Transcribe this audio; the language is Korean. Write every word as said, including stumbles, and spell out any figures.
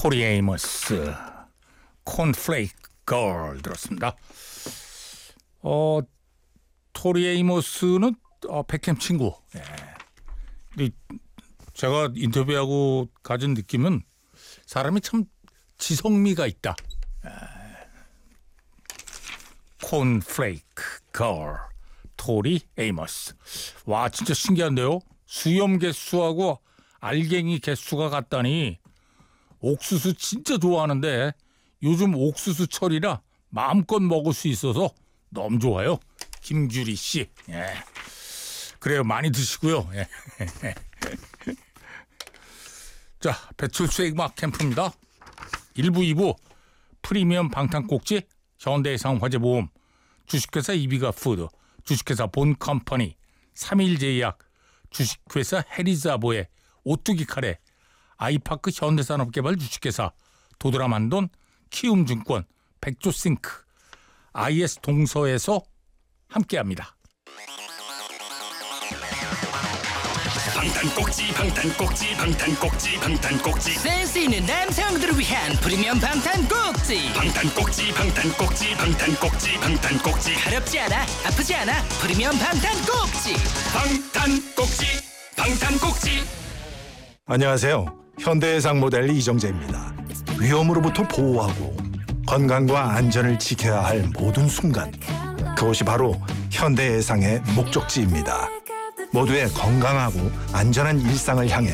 토리 에이머스 콘플레이크 걸 들었습니다. 어 토리 에이머스는 어, 백햄 친구. 예. 제가 인터뷰하고 가진 느낌은 사람이 참 지성미가 있다. 콘플레이크 걸 토리 에이머스. 와 진짜 신기한데요. 수염 개수하고 알갱이 개수가 같다니. 옥수수 진짜 좋아하는데 요즘 옥수수철이라 마음껏 먹을 수 있어서 너무 좋아요. 김규리 씨. 예. 그래요. 많이 드시고요. 예. 자, 배철수의 음악 캠프입니다. 일 부, 이 부 프리미엄 방탄꼭지 현대해상 화재보험 주식회사 이비가 푸드 주식회사 본컴퍼니 삼일제약 주식회사 해리자보의 오뚜기 카레 아이파크 현대산업개발 주식회사 도드라만돈 키움증권 백조싱크 아이에스 동서에서 함께합니다. 방탄꼭지 방탄꼭지 방탄꼭지 방탄꼭지 센스 있는 남성들을 위한 프리미엄 방탄꼭지. 방탄꼭지 방탄꼭지 방탄꼭지 방탄꼭지 가렵지 않아 아프지 않아 프리미엄 방탄꼭지. 방탄꼭지 방탄꼭지. 안녕하세요. 현대해상 모델 이정재입니다. 위험으로부터 보호하고 건강과 안전을 지켜야 할 모든 순간, 그것이 바로 현대해상의 목적지입니다. 모두의 건강하고 안전한 일상을 향해